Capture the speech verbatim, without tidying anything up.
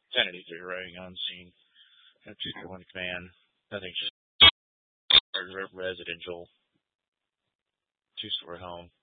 ten eighty-three arriving on scene. two thirty-one command. Nothing. Residential. Two-story home.